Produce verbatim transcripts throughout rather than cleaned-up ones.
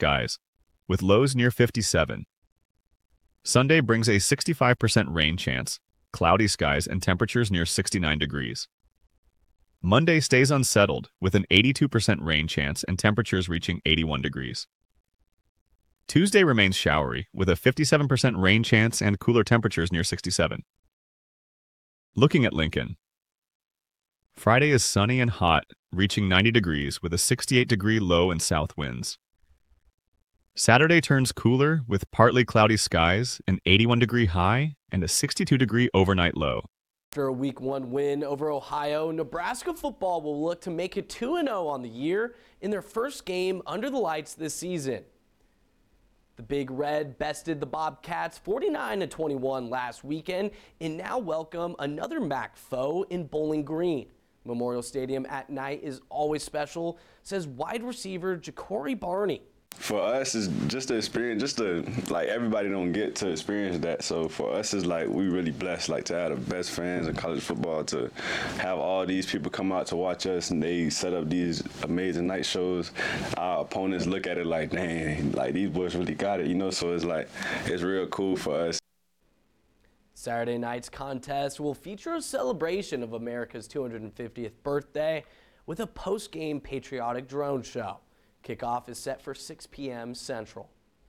skies, with lows near fifty-seven. Sunday brings a sixty-five percent rain chance, cloudy skies, and temperatures near sixty-nine degrees. Monday stays unsettled, with an eighty-two percent rain chance and temperatures reaching eighty-one degrees. Tuesday remains showery, with a fifty-seven percent rain chance and cooler temperatures near sixty-seven. Looking at Lincoln. Friday is sunny and hot, reaching ninety degrees with a sixty-eight degree low and south winds. Saturday turns cooler with partly cloudy skies, an eighty-one degree high, and a sixty-two degree overnight low. After a week one win over Ohio, Nebraska football will look to make it two and oh on the year in their first game under the lights this season. The Big Red bested the Bobcats forty-nine to twenty-one last weekend and now welcome another M A C foe in Bowling Green. Memorial Stadium at night is always special, says wide receiver Ja'Cory Barney. For us, it's just the experience, just the, like, everybody don't get to experience that. So for us, it's like we really blessed, like, to have the best fans in college football, to have all these people come out to watch us, and they set up these amazing night shows. Our opponents look at it like, dang, like, these boys really got it, you know? So it's like, it's real cool for us. Saturday night's contest will feature a celebration of America's two hundred fiftieth birthday with a post-game patriotic drone show. Kickoff is set for six p m Central.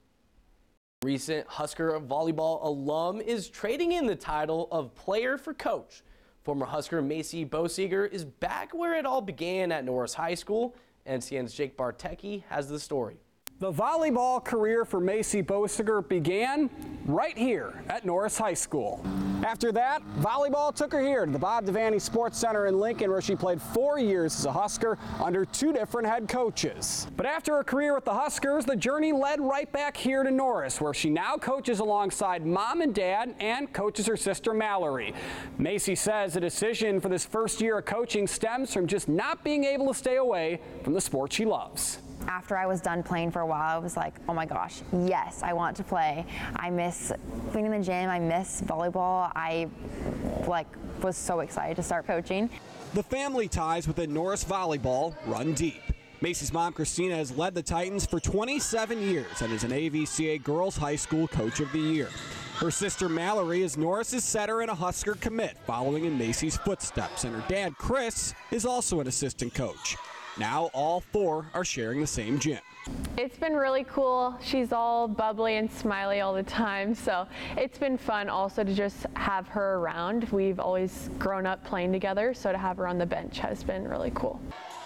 Recent Husker volleyball alum is trading in the title of player for coach. Former Husker Macy Boesiger is back where it all began at Norris High School. N C N's Jake Bartecki has the story. The volleyball career for Macy Boesiger began right here at Norris High School. After that, volleyball took her here to the Bob Devaney Sports Center in Lincoln, where she played four years as a Husker under two different head coaches. But after her career with the Huskers, the journey led right back here to Norris, where she now coaches alongside mom and dad and coaches her sister Mallory. Macy says the decision for this first year of coaching stems from just not being able to stay away from the sport she loves. After I was done playing for a while, I was like, oh my gosh, yes, I want to play. I miss being in the gym. I miss volleyball. I like was so excited to start coaching. The family ties within Norris volleyball run deep. Macy's mom, Christina, has led the Titans for twenty-seven years and is an A V C A Girls High School Coach of the Year. Her sister Mallory is Norris's setter and a Husker commit, following in Macy's footsteps, and her dad, Chris, is also an assistant coach. Now all four are sharing the same gym. It's been really cool. She's all bubbly and smiley all the time, so it's been fun also to just have her around. We've always grown up playing together, so to have her on the bench has been really cool.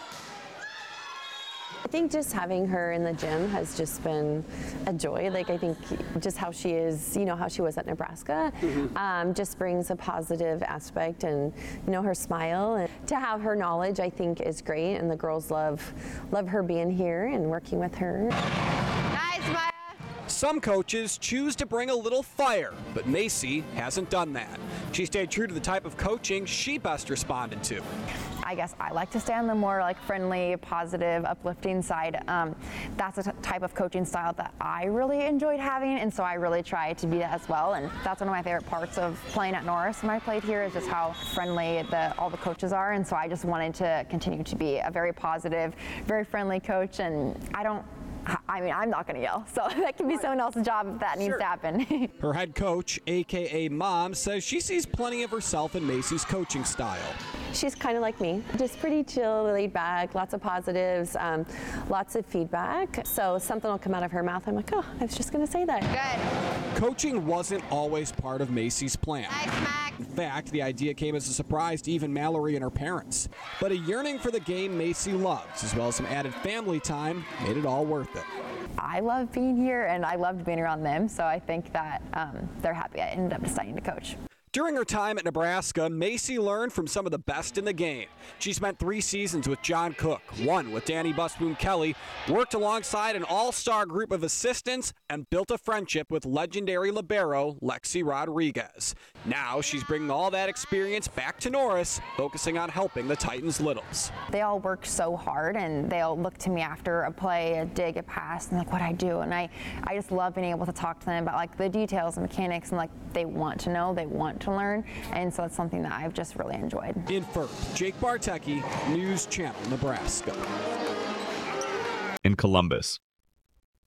I think just having her in the gym has just been a joy. Like, I think just how she is, you know, how she was at Nebraska, mm-hmm. um, just brings a positive aspect, and, you know, her smile. And to have her knowledge, I think, is great, and the girls love, love her being here and working with her. Nice, Maya. Some coaches choose to bring a little fire, but Macy hasn't done that. She stayed true to the type of coaching she best responded to. I guess I like to stay on the more like friendly, positive, uplifting side. Um, that's a t- type of coaching style that I really enjoyed having, and so I really try to be that as well. And that's one of my favorite parts of playing at Norris when I played here, is just how friendly the, all the coaches are. And so I just wanted to continue to be a very positive, very friendly coach. And I don't I mean, I'm not going to yell, so that can be someone else's job if that needs sure. to happen. Her head coach, a k a. Mom, says she sees plenty of herself in Macy's coaching style. She's kind of like me, just pretty chill, laid back, lots of positives, um, lots of feedback. So something will come out of her mouth, I'm like, oh, I was just going to say that. Good. Coaching wasn't always part of Macy's plan. Nice, Mac. In fact, the idea came as a surprise to even Mallory and her parents. But a yearning for the game Macy loves, as well as some added family time, made it all worth it. I love being here, and I loved being around them, so I think that um, they're happy I ended up deciding to coach. During her time at Nebraska, Macy learned from some of the best in the game. She spent three seasons with John Cook, one with Danny Busboom Kelly, worked alongside an all-star group of assistants, and built a friendship with legendary libero Lexi Rodriguez. Now she's bringing all that experience back to Norris, focusing on helping the Titans' littles. They all work so hard, and they'll look to me after a play, a dig, a pass, and like what I do. And I, I just love being able to talk to them about like the details and mechanics, and like they want to know, they want to learn, and so it's something that I've just really enjoyed. In Firth, Jake Bartecki, News Channel, Nebraska. In Columbus,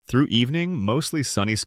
Through evening, mostly sunny skies.